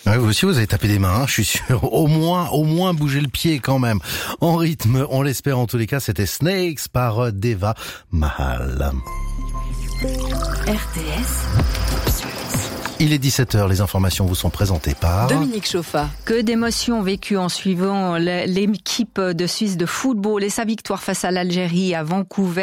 Ouais, vous aussi, vous avez tapé des mains, je suis sûr. Au moins bouger le pied quand même. En rythme, on l'espère en tous les cas, c'était Snakes par Deva Mahal. RTS. Il est 17h, les informations vous sont présentées par Dominique Chauffat. Que d'émotions vécues en suivant l'équipe de Suisse de football et sa victoire face à l'Algérie à Vancouver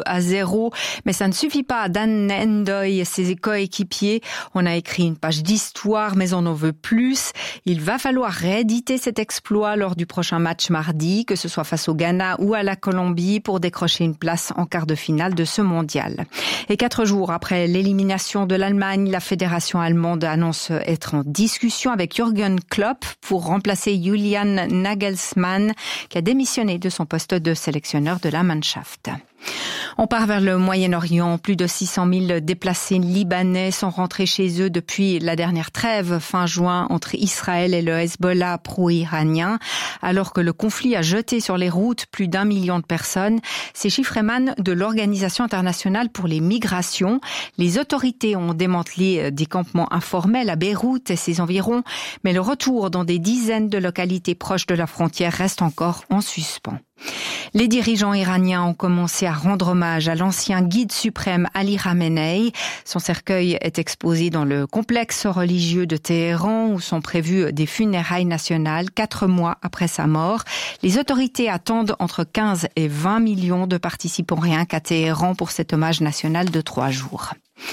2-0. Mais ça ne suffit pas. Dan Ndoye et ses coéquipiers, on a écrit une page d'histoire, mais on en veut plus. Il va falloir rééditer cet exploit lors du prochain match mardi, que ce soit face au Ghana ou à la Colombie, pour décrocher une place en quart de finale de ce mondial. Et 4 jours après l'élimination de l'Allemagne, la fédération allemande annonce être en discussion avec Jürgen Klopp pour remplacer Julian Nagelsmann, qui a démissionné de son poste de sélectionneur de la Mannschaft. On part vers le Moyen-Orient. Plus de 600 000 déplacés libanais sont rentrés chez eux depuis la dernière trêve fin juin entre Israël et le Hezbollah pro-iranien. Alors que le conflit a jeté sur les routes plus d'1 million de personnes, ces chiffres émanent de l'Organisation internationale pour les migrations. Les autorités ont démantelé des campements informels à Beyrouth et ses environs, mais le retour dans des dizaines de localités proches de la frontière reste encore en suspens. Les dirigeants iraniens ont commencé à rendre hommage à l'ancien guide suprême Ali Khamenei. Son cercueil est exposé dans le complexe religieux de Téhéran où sont prévues des funérailles nationales 4 mois après sa mort. Les autorités attendent entre 15 et 20 millions de participants rien qu'à Téhéran pour cet hommage national de 3 jours.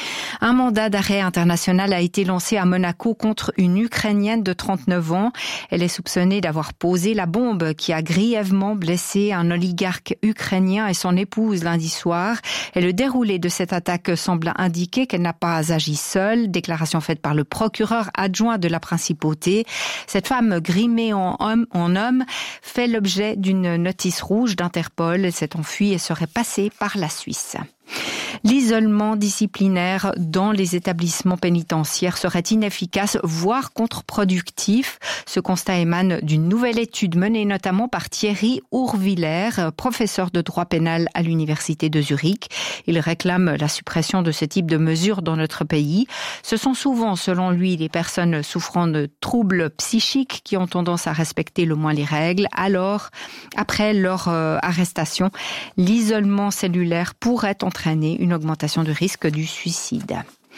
Un mandat d'arrêt international a été lancé à Monaco contre une Ukrainienne de 39 ans. Elle est soupçonnée d'avoir posé la bombe qui a grièvement blessé un oligarque ukrainien et son épouse lundi soir. Et le déroulé de cette attaque semble indiquer qu'elle n'a pas agi seule. Déclaration faite par le procureur adjoint de la principauté. Cette femme grimée en homme fait l'objet d'une notice rouge d'Interpol. Elle s'est enfuie et serait passée par la Suisse. L'isolement disciplinaire dans les établissements pénitentiaires serait inefficace, voire contre-productif. Ce constat émane d'une nouvelle étude menée notamment par Thierry Urviller, professeur de droit pénal à l'université de Zurich. Il réclame la suppression de ce type de mesures dans notre pays. Ce sont souvent, selon lui, les personnes souffrant de troubles psychiques qui ont tendance à respecter le moins les règles. Alors, après leur arrestation, l'isolement cellulaire pourrait entraîner une augmentation du risque du suicide.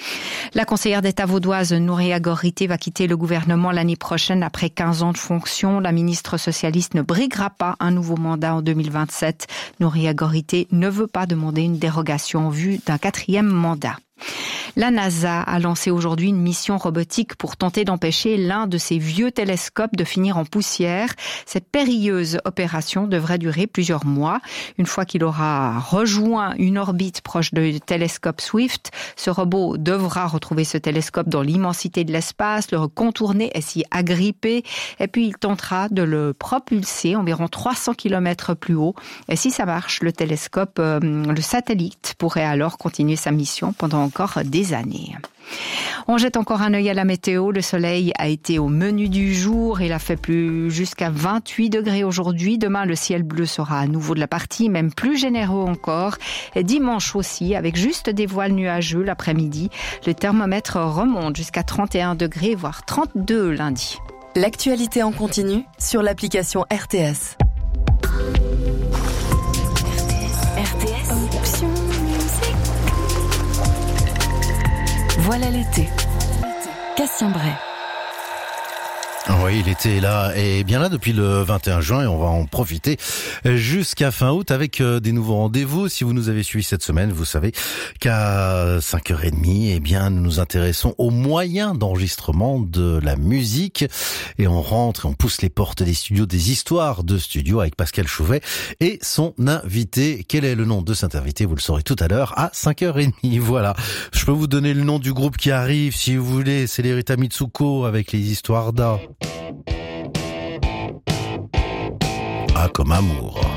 La conseillère d'État vaudoise Nouria Gorrité va quitter le gouvernement l'année prochaine après 15 ans de fonction. La ministre socialiste ne briguera pas un nouveau mandat en 2027. Nouria Gorrité ne veut pas demander une dérogation en vue d'un 4e mandat. La NASA a lancé aujourd'hui une mission robotique pour tenter d'empêcher l'un de ses vieux télescopes de finir en poussière. Cette périlleuse opération devrait durer plusieurs mois. Une fois qu'il aura rejoint une orbite proche du télescope Swift, ce robot devra retrouver ce télescope dans l'immensité de l'espace, le contourner et s'y agripper. Et puis il tentera de le propulser environ 300 km plus haut. Et si ça marche, le télescope, le satellite pourrait alors continuer sa mission pendant encore des années. On jette encore un œil à la météo. Le soleil a été au menu du jour. Il a fait plus jusqu'à 28 degrés aujourd'hui. Demain, le ciel bleu sera à nouveau de la partie, même plus généreux encore. Et dimanche aussi, avec juste des voiles nuageux l'après-midi. Le thermomètre remonte jusqu'à 31 degrés, voire 32 lundi. L'actualité en continu sur l'application RTS. RTS. Option musique. Voilà l'été. Cassien Bray. Oui, l'été est là et bien là depuis le 21 juin et on va en profiter jusqu'à fin août avec des nouveaux rendez-vous. Si vous nous avez suivis cette semaine, vous savez qu'à 5h30, eh bien, nous nous intéressons aux moyens d'enregistrement de la musique et on rentre et on pousse les portes des studios, des histoires de studio avec Pascal Chouvet et son invité. Quel est le nom de cet invité? Vous le saurez tout à l'heure à 5h30. Voilà. Je peux vous donner le nom du groupe qui arrive si vous voulez. C'est les Rita Mitsuko avec les histoires d'A. Ah, comme amour.